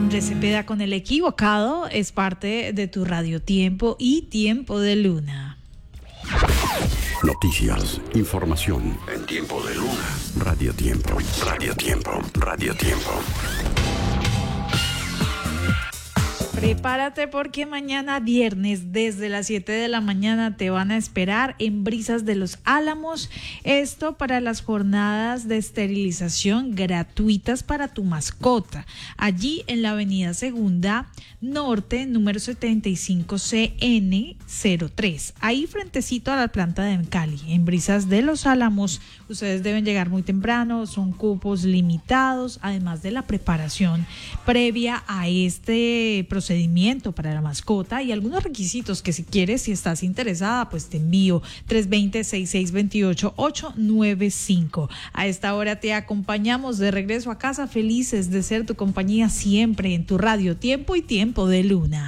Andrés Cepeda con el equivocado es parte de tu Radio Tiempo y Tiempo de Luna. Noticias, información en Tiempo de Luna. Radio Tiempo, Radio Tiempo, Radio Tiempo. Prepárate porque mañana viernes desde las 7 de la mañana te van a esperar en Brisas de los Álamos. Esto para las jornadas de esterilización gratuitas para tu mascota. Allí en la avenida Segunda Norte, número 75CN03. Ahí frentecito a la planta de Cali, en Brisas de los Álamos. Ustedes deben llegar muy temprano, son cupos limitados, además de la preparación previa a este procedimiento para la mascota y algunos requisitos que si quieres, si estás interesada, pues te envío 320-6628-895. A esta hora te acompañamos de regreso a casa, felices de ser tu compañía siempre en tu Radio Tiempo y Tiempo de Luna.